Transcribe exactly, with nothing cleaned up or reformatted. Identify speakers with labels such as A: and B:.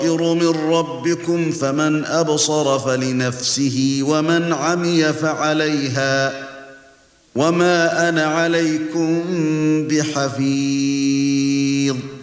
A: من ربكم فمن أبصر فلنفسه ومن عمي فعليها وما أنا عليكم بحفيظ